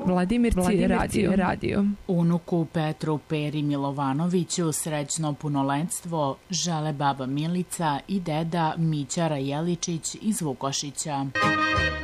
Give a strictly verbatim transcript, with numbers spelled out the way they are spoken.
Vladimirci radio. radio. Unuku Petru Peri Milovanoviću srećno punoletstvo žele baba Milica i deda Mića Rajeličić iz Vukošića.